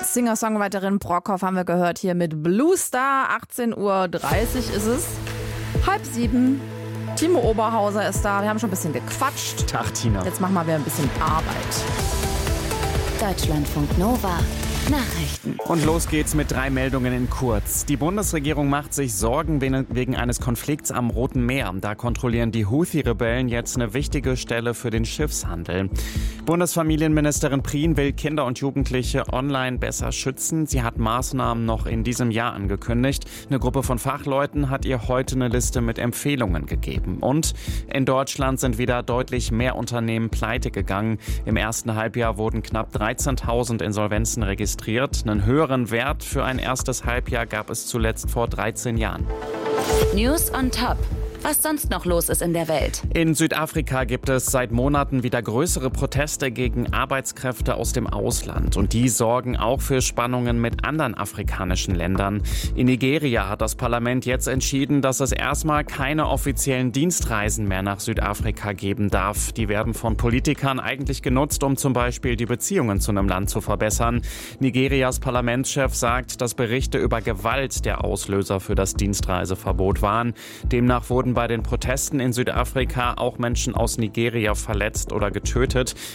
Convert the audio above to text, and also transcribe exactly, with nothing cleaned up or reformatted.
Singer-Songwriterin Brockhoff haben wir gehört hier mit Blue Star. achtzehn Uhr dreißig ist es. Halb sieben. Timo Oberhauser ist da. Wir haben schon ein bisschen gequatscht. Tag, Tina. Jetzt machen wir wieder ein bisschen Arbeit. Deutschlandfunk Nova. Nachrichten. Und los geht's mit drei Meldungen in kurz. Die Bundesregierung macht sich Sorgen wegen eines Konflikts am Roten Meer. Da kontrollieren die Houthi-Rebellen jetzt eine wichtige Stelle für den Schiffshandel. Bundesfamilienministerin Prien will Kinder und Jugendliche online besser schützen. Sie hat Maßnahmen noch in diesem Jahr angekündigt. Eine Gruppe von Fachleuten hat ihr heute eine Liste mit Empfehlungen gegeben. Und in Deutschland sind wieder deutlich mehr Unternehmen pleite gegangen. Im ersten Halbjahr wurden knapp dreizehntausend Insolvenzen registriert. Einen höheren Wert für ein erstes Halbjahr gab es zuletzt vor dreizehn Jahren. News on Top. Was sonst noch los ist in der Welt. In Südafrika gibt es seit Monaten wieder größere Proteste gegen Arbeitskräfte aus dem Ausland. Und die sorgen auch für Spannungen mit anderen afrikanischen Ländern. In Nigeria hat das Parlament jetzt entschieden, dass es erstmal keine offiziellen Dienstreisen mehr nach Südafrika geben darf. Die werden von Politikern eigentlich genutzt, um zum Beispiel die Beziehungen zu einem Land zu verbessern. Nigerias Parlamentschef sagt, dass Berichte über Gewalt der Auslöser für das Dienstreiseverbot waren. Demnach wurden bei den Protesten in Südafrika auch Menschen aus Nigeria verletzt oder getötet.